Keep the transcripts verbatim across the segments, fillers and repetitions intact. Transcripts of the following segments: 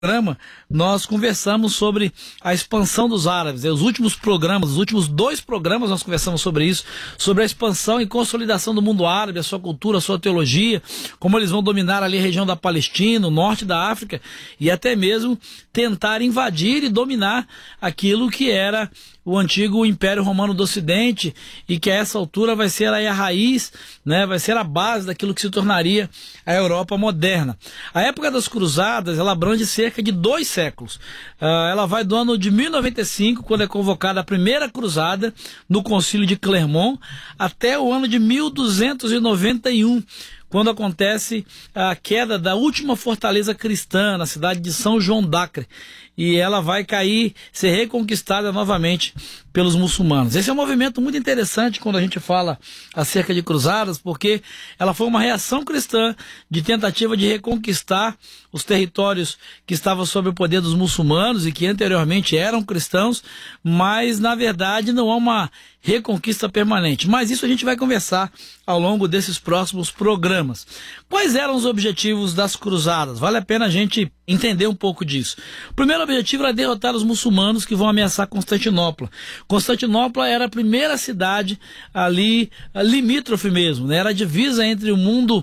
programa, nós conversamos sobre a expansão dos árabes. Os últimos programas, os últimos dois programas nós conversamos sobre isso, sobre a expansão e consolidação do mundo árabe, a sua cultura, a sua teologia, como eles vão dominar ali a região da Palestina, o norte da África e até mesmo tentar invadir e dominar aquilo que era o antigo Império Romano do Ocidente e que a essa altura vai ser aí a raiz, né, vai ser a base daquilo que se tornaria a Europa moderna. A época das cruzadas, ela abrange cerca de dois séculos. Uh, ela vai do ano de mil e noventa e cinco, quando é convocada a primeira cruzada no Concílio de Clermont, até o ano de mil duzentos e noventa e um, quando acontece a queda da última fortaleza cristã na cidade de São João d'Acre, e ela vai cair, ser reconquistada novamente pelos muçulmanos. Esse é um movimento muito interessante quando a gente fala acerca de cruzadas, porque ela foi uma reação cristã de tentativa de reconquistar os territórios que estavam sob o poder dos muçulmanos e que anteriormente eram cristãos, mas na verdade não há uma reconquista permanente. Mas isso a gente vai conversar ao longo desses próximos programas. Quais eram os objetivos das cruzadas? Vale a pena a gente entender um pouco disso. O primeiro objetivo era derrotar os muçulmanos que vão ameaçar Constantinopla. Constantinopla era a primeira cidade ali, limítrofe mesmo, né? Era a divisa entre o mundo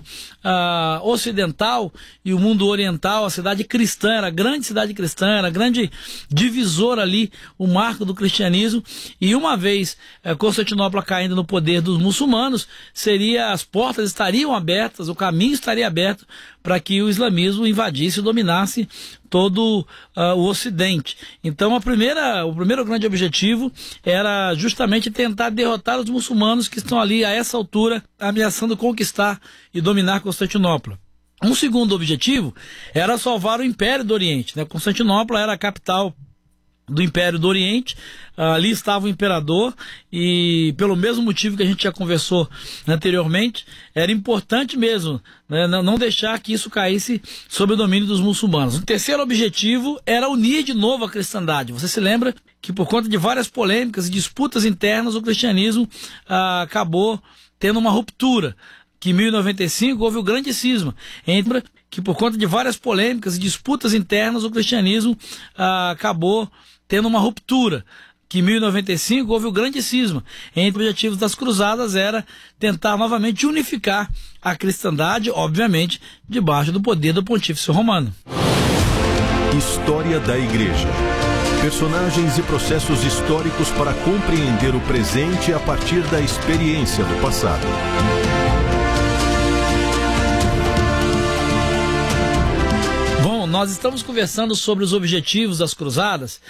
uh, ocidental e o mundo oriental, a cidade cristã, era a grande cidade cristã, era a grande divisora ali, o marco do cristianismo, e uma vez uh, Constantinopla caindo no poder dos muçulmanos, seria, as portas estariam abertas, o caminho estaria aberto para que o islamismo invadisse e dominasse todo uh, o Ocidente. Então a primeira, o primeiro grande objetivo era justamente tentar derrotar os muçulmanos que estão ali a essa altura ameaçando conquistar e dominar Constantinopla. Um segundo objetivo era salvar o Império do Oriente, né? Constantinopla era a capital do Império do Oriente, ali estava o imperador e pelo mesmo motivo que a gente já conversou anteriormente, era importante mesmo, né, não deixar que isso caísse sob o domínio dos muçulmanos. O terceiro objetivo era unir de novo a cristandade. Você se lembra que por conta de várias polêmicas e disputas internas o cristianismo ah, acabou tendo uma ruptura, que em mil e noventa e cinco houve o grande cisma entre que por conta de várias polêmicas e disputas internas o cristianismo ah, acabou tendo uma ruptura, que em mil e noventa e cinco houve o grande cisma. Entre os objetivos das cruzadas era tentar novamente unificar a cristandade, obviamente, debaixo do poder do Pontífice Romano. História da Igreja. Personagens e processos históricos para compreender o presente a partir da experiência do passado. Nós estamos conversando sobre os objetivos das cruzadas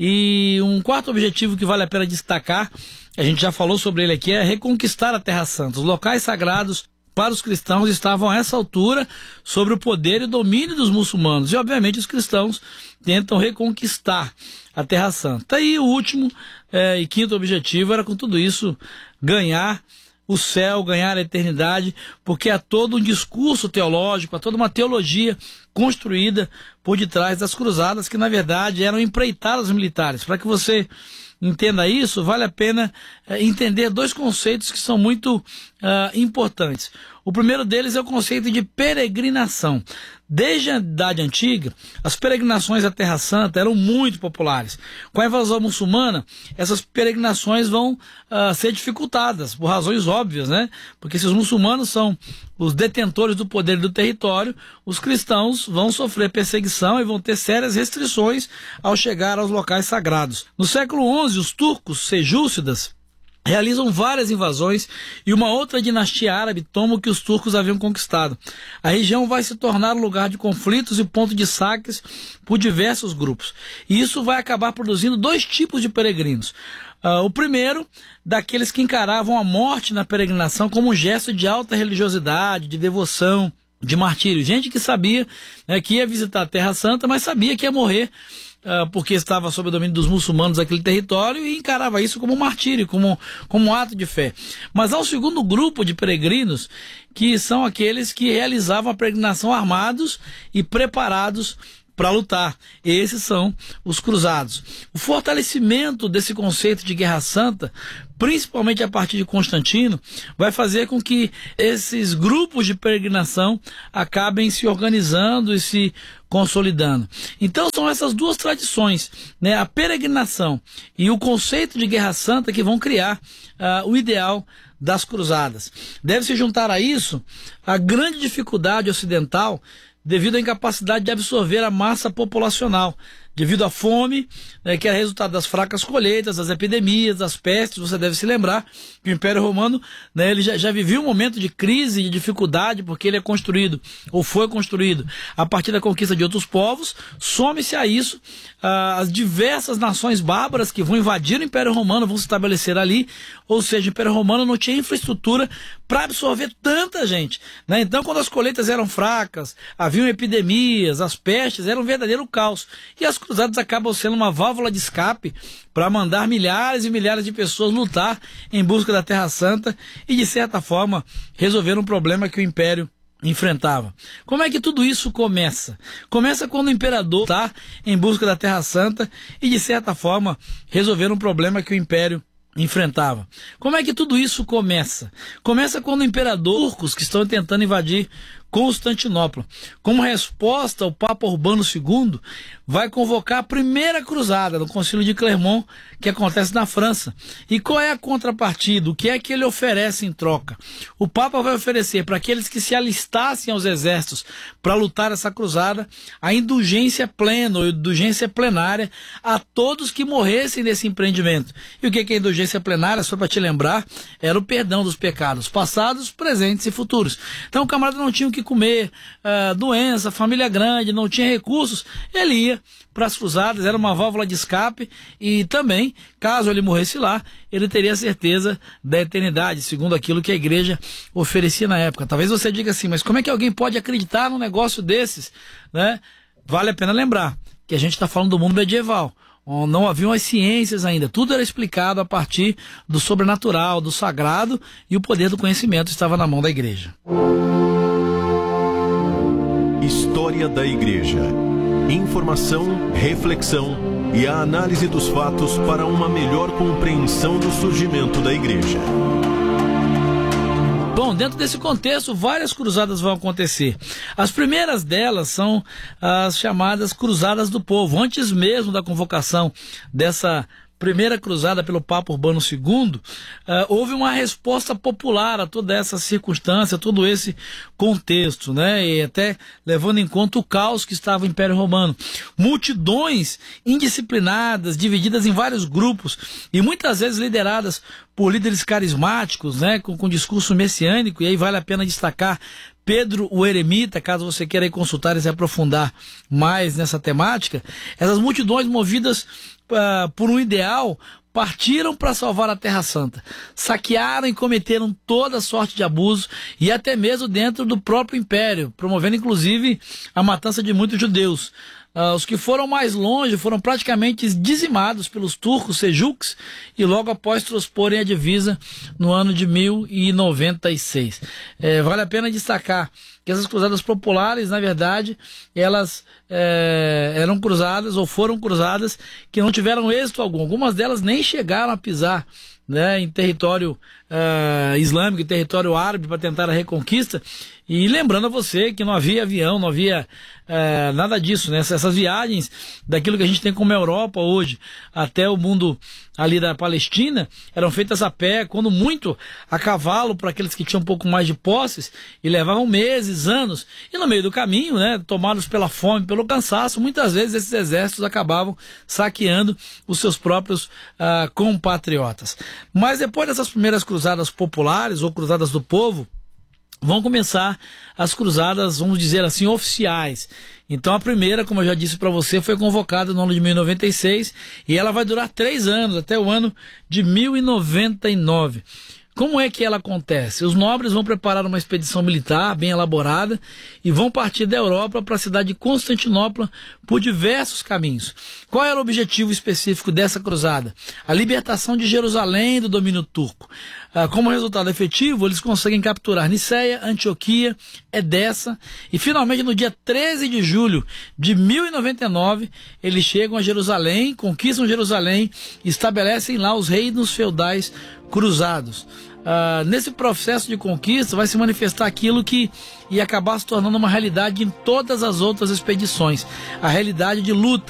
e um quarto objetivo que vale a pena destacar, a gente já falou sobre ele aqui, é reconquistar a Terra Santa. Os locais sagrados para os cristãos estavam a essa altura sobre o poder e domínio dos muçulmanos e obviamente os cristãos tentam reconquistar a Terra Santa. E o último é, e quinto objetivo era com tudo isso ganhar o céu, ganhar a eternidade, porque há todo um discurso teológico, há toda uma teologia construída por detrás das cruzadas, que na verdade eram empreitadas militares. Para que você entenda isso, vale a pena é, entender dois conceitos que são muito uh, importantes. O primeiro deles é o conceito de peregrinação. Desde a Idade Antiga, as peregrinações à Terra Santa eram muito populares. Com a invasão muçulmana, essas peregrinações vão uh, ser dificultadas, por razões óbvias, né? Porque se os muçulmanos são os detentores do poder e do território, os cristãos vão sofrer perseguição e vão ter sérias restrições ao chegar aos locais sagrados. No século onze, os turcos seljúcidas realizam várias invasões e uma outra dinastia árabe toma o que os turcos haviam conquistado. A região vai se tornar um lugar de conflitos e ponto de saques por diversos grupos. E isso vai acabar produzindo dois tipos de peregrinos. Uh, o primeiro, daqueles que encaravam a morte na peregrinação como um gesto de alta religiosidade, de devoção, de martírio. Gente que sabia, né, que ia visitar a Terra Santa, mas sabia que ia morrer Uh, porque estava sob o domínio dos muçulmanos daquele território e encarava isso como um martírio, como, como um ato de fé. Mas há um segundo grupo de peregrinos que são aqueles que realizavam a peregrinação armados e preparados para lutar. Esses são os cruzados. O fortalecimento desse conceito de guerra santa, principalmente a partir de Constantino, vai fazer com que esses grupos de peregrinação acabem se organizando e se consolidando. Então são essas duas tradições, né, a peregrinação e o conceito de Guerra Santa, que vão criar uh, o ideal das cruzadas. Deve-se juntar a isso a grande dificuldade ocidental devido à incapacidade de absorver a massa populacional, devido à fome, né, que é resultado das fracas colheitas, das epidemias, das pestes. Você deve se lembrar que o Império Romano, né, ele já, já vivia um momento de crise e de dificuldade, porque ele é construído, ou foi construído, a partir da conquista de outros povos. Some-se a isso ah, as diversas nações bárbaras que vão invadir o Império Romano, vão se estabelecer ali, ou seja, o Império Romano não tinha infraestrutura para absorver tanta gente, né? Então, quando as colheitas eram fracas, haviam epidemias, as pestes, era um verdadeiro caos. E as cruzadas acabam sendo uma válvula de escape para mandar milhares e milhares de pessoas lutar em busca da Terra Santa e, de certa forma, resolver um problema que o Império enfrentava. Como é que tudo isso começa? Começa quando o imperador está em busca da Terra Santa e, de certa forma, resolver um problema que o Império enfrentava. Como é que tudo isso começa? Começa quando o imperador, turcos que estão tentando invadir Constantinopla. Como resposta, o Papa Urbano segundo vai convocar a primeira cruzada no Concílio de Clermont, que acontece na França. E qual é a contrapartida? O que é que ele oferece em troca? O Papa vai oferecer para aqueles que se alistassem aos exércitos para lutar essa cruzada a indulgência plena, ou indulgência plenária, a todos que morressem nesse empreendimento. E o que é a indulgência plenária? Só para te lembrar, era o perdão dos pecados passados, presentes e futuros. Então o camarada não tinha o que comer, uh, doença, família grande, não tinha recursos, ele ia para as cruzadas, era uma válvula de escape, e também, caso ele morresse lá, ele teria certeza da eternidade, segundo aquilo que a igreja oferecia na época. Talvez você diga assim, mas como é que alguém pode acreditar num negócio desses, né? Vale a pena lembrar que a gente está falando do mundo medieval, onde não haviam as ciências ainda, tudo era explicado a partir do sobrenatural, do sagrado, e o poder do conhecimento estava na mão da igreja. História da Igreja. Informação, reflexão e a análise dos fatos para uma melhor compreensão do surgimento da Igreja. Bom, dentro desse contexto, várias cruzadas vão acontecer. As primeiras delas são as chamadas Cruzadas do Povo. Antes mesmo da convocação dessa primeira cruzada pelo Papa Urbano segundo, uh, houve uma resposta popular a toda essa circunstância, todo esse contexto, né? E até levando em conta o caos que estava o Império Romano. Multidões indisciplinadas, divididas em vários grupos e muitas vezes lideradas por líderes carismáticos, né? Com, com discurso messiânico, e aí vale a pena destacar Pedro o Eremita, caso você queira aí consultar e se aprofundar mais nessa temática. Essas multidões movidas uh, por um ideal partiram para salvar a Terra Santa, saquearam e cometeram toda sorte de abuso, e até mesmo dentro do próprio Império, promovendo inclusive a matança de muitos judeus. Uh, os que foram mais longe foram praticamente dizimados pelos turcos seljuques e logo após transporem a divisa no ano de mil e noventa e seis. É, vale a pena destacar que essas cruzadas populares, na verdade, elas é, eram cruzadas ou foram cruzadas que não tiveram êxito algum. Algumas delas nem chegaram a pisar, né, em território uh, islâmico, em território árabe, para tentar a reconquista. E lembrando a você que não havia avião, não havia uh, nada disso, né? Essas viagens daquilo que a gente tem como Europa hoje até o mundo ali da Palestina eram feitas a pé, quando muito a cavalo, para aqueles que tinham um pouco mais de posses, e levavam meses, anos, e no meio do caminho, né, tomados pela fome, pelo cansaço, muitas vezes esses exércitos acabavam saqueando os seus próprios uh, compatriotas. Mas depois dessas primeiras cruzadas populares ou cruzadas do povo, vão começar as cruzadas, vamos dizer assim, oficiais. Então a primeira, como eu já disse para você, foi convocada no ano de mil e noventa e seis e ela vai durar três anos, até o ano de mil e noventa e nove. Como é que ela acontece? Os nobres vão preparar uma expedição militar bem elaborada e vão partir da Europa para a cidade de Constantinopla por diversos caminhos. Qual era o objetivo específico dessa cruzada? A libertação de Jerusalém do domínio turco. Ah, como resultado efetivo, eles conseguem capturar Niceia, Antioquia, Edessa e finalmente no dia treze de julho de mil e noventa e nove eles chegam a Jerusalém, conquistam Jerusalém e estabelecem lá os reinos feudais cruzados. Uh, nesse processo de conquista vai se manifestar aquilo que ia acabar se tornando uma realidade em todas as outras expedições, a realidade de luta.